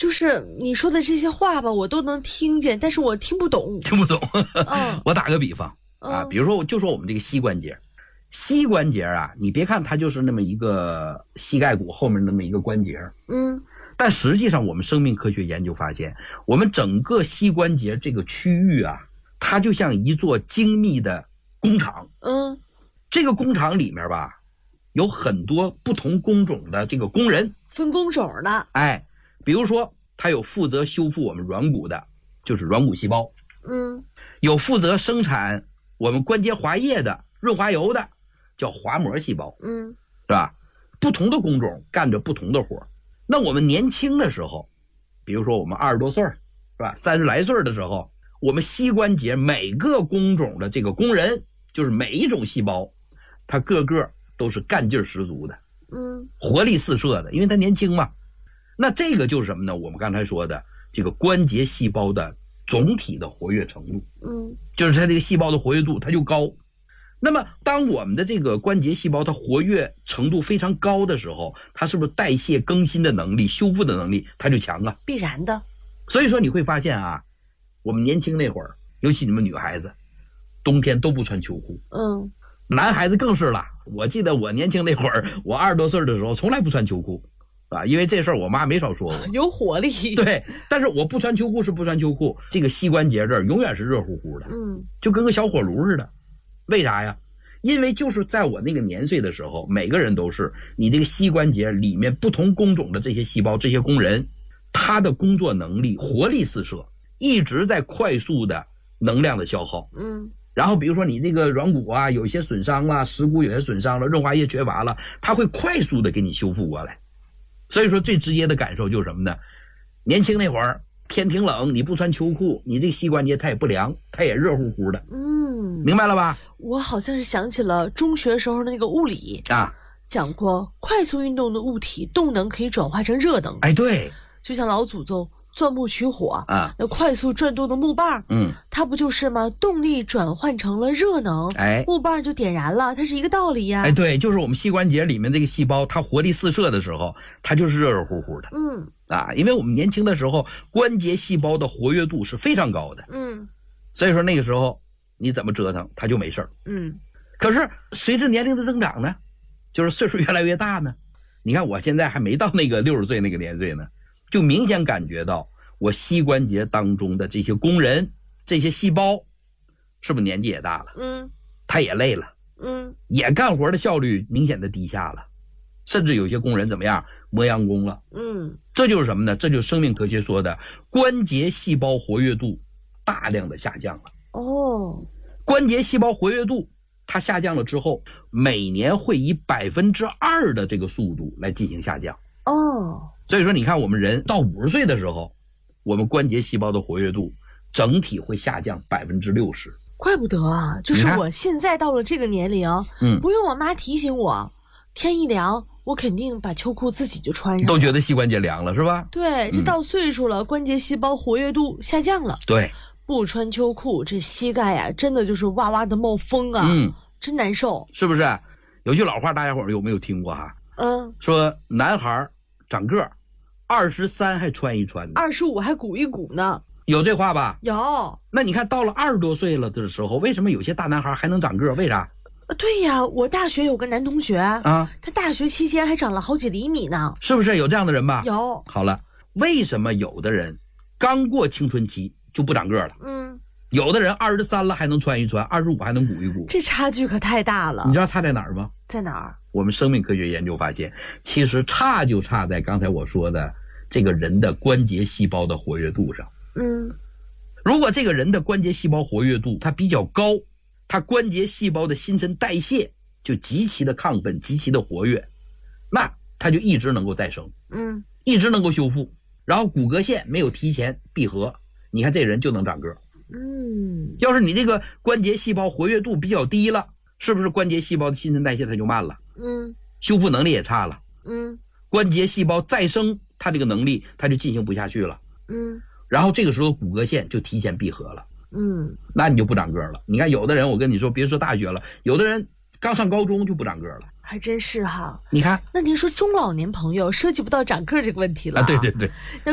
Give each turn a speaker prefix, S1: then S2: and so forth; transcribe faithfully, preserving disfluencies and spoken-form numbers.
S1: 就是你说的这些话吧，我都能听见，但是我听不懂。
S2: 听不懂。
S1: 嗯，
S2: 我打个比方啊，
S1: 嗯
S2: 比如说就说我们这个膝关节，膝关节啊，你别看它就是那么一个膝盖骨后面那么一个关节，
S1: 嗯，
S2: 但实际上我们生命科学研究发现，我们整个膝关节这个区域啊，它就像一座精密的工厂。
S1: 嗯，
S2: 这个工厂里面吧，有很多不同工种的这个工人，
S1: 分工种的。
S2: 哎，比如说他有负责修复我们软骨的，就是软骨细胞，
S1: 嗯，
S2: 有负责生产我们关节滑液的润滑油的，叫滑膜细胞，
S1: 嗯，
S2: 是吧？不同的工种干着不同的活。那我们年轻的时候，比如说我们二十多岁，是吧？三十来岁的时候，我们膝关节每个工种的这个工人，就是每一种细胞，它个个都是干劲十足的，
S1: 嗯，
S2: 活力四射的，因为它年轻嘛。那这个就是什么呢？我们刚才说的这个关节细胞的总体的活跃程度，
S1: 嗯，
S2: 就是它这个细胞的活跃度它就高。那么当我们的这个关节细胞它活跃程度非常高的时候，它是不是代谢更新的能力、修复的能力它就强啊？
S1: 必然的。
S2: 所以说你会发现啊，我们年轻那会儿，尤其你们女孩子，冬天都不穿秋裤。
S1: 嗯，
S2: 男孩子更是了。我记得我年轻那会儿，我二十多岁的时候，从来不穿秋裤啊，因为这事儿我妈没少说我。
S1: 有火力。
S2: 对，但是我不穿秋裤是不穿秋裤，这个膝关节这儿永远是热乎乎的，
S1: 嗯，
S2: 就跟个小火炉似的。为啥呀？因为就是在我那个年岁的时候，每个人都是你这个膝关节里面不同工种的这些细胞、这些工人，他的工作能力活力四射，一直在快速的能量的消耗。
S1: 嗯，
S2: 然后比如说你这个软骨啊有一些损伤了，蚀骨有些损伤了，润滑液缺乏了，它会快速的给你修复过来。所以说最直接的感受就是什么呢？年轻那会儿天挺冷，你不穿秋裤，你这个膝关节它也不凉，它也热乎乎的。
S1: 嗯，
S2: 明白了吧？
S1: 我好像是想起了中学时候的那个物理
S2: 啊，
S1: 讲过快速运动的物体动能可以转化成热能。
S2: 哎，对，
S1: 就像老祖宗钻木取火
S2: 啊，
S1: 那快速转动的木棒，
S2: 嗯，
S1: 它不就是吗？动力转换成了热能，
S2: 哎，
S1: 木棒就点燃了，它是一个道理呀。
S2: 哎，对，就是我们膝关节里面这个细胞，它活力四射的时候，它就是热热乎乎的。
S1: 嗯，
S2: 啊，因为我们年轻的时候，关节细胞的活跃度是非常高的。
S1: 嗯，
S2: 所以说那个时候你怎么折腾，它就没事儿。
S1: 嗯，
S2: 可是随着年龄的增长呢，就是岁数越来越大呢，你看我现在还没到那个六十岁那个年岁呢，就明显感觉到我膝关节当中的这些工人、这些细胞，是不是年纪也大了？
S1: 嗯，
S2: 他也累了，
S1: 嗯，
S2: 也干活的效率明显的低下了，甚至有些工人怎么样，磨洋工了。
S1: 嗯，
S2: 这就是什么呢？这就是生命科学说的关节细胞活跃度大量的下降了。
S1: 哦，
S2: 关节细胞活跃度它下降了之后，每年会以百分之二的这个速度来进行下降。
S1: 哦，
S2: 所以说你看我们人到五十岁的时候，我们关节细胞的活跃度整体会下降百分之六十。
S1: 怪不得啊，就是我现在到了这个年龄，嗯，不用我妈提醒我，天一凉，我肯定把秋裤自己就穿上，
S2: 都觉得膝关节凉了是吧？
S1: 对，这到岁数了，嗯、关节细胞活跃度下降了。
S2: 对，
S1: 不穿秋裤，这膝盖呀、啊，真的就是哇哇的冒风啊，嗯，真难受，
S2: 是不是？有句老话，大家伙儿有没有听过哈？
S1: 嗯，
S2: 说男孩长个儿，二十三还穿一穿呢，
S1: 二十五还鼓一鼓呢。
S2: 有这话吧？
S1: 有。
S2: 那你看到了二十多岁了的时候，为什么有些大男孩还能长个儿？为啥？
S1: 对呀，我大学有个男同学啊，他大学期间还长了好几厘米呢。
S2: 是不是有这样的人吧？
S1: 有。
S2: 好了，为什么有的人刚过青春期就不长个儿了？
S1: 嗯，
S2: 有的人二十三了还能穿一穿，二十五还能鼓一鼓，
S1: 这差距可太大了。
S2: 你知道差在哪儿吗？
S1: 在哪儿？
S2: 我们生命科学研究发现，其实差就差在刚才我说的这个人的关节细胞的活跃度上。
S1: 嗯，
S2: 如果这个人的关节细胞活跃度它比较高，他关节细胞的新陈代谢就极其的亢奋，极其的活跃，那他就一直能够再生，
S1: 嗯，
S2: 一直能够修复，然后骨骼线没有提前闭合，你看这人就能长个儿。
S1: 嗯，
S2: 要是你这个关节细胞活跃度比较低了，是不是关节细胞的新陈代谢它就慢了？
S1: 嗯，
S2: 修复能力也差了。
S1: 嗯，
S2: 关节细胞再生它这个能力它就进行不下去了。
S1: 嗯，
S2: 然后这个时候骨骼线就提前闭合了。
S1: 嗯，
S2: 那你就不长个儿了。你看有的人，我跟你说，别说大学了，有的人刚上高中就不长个儿了。
S1: 还真是哈。
S2: 你看，
S1: 那您说中老年朋友涉及不到长个儿这个问题了、啊？
S2: 啊，对对对。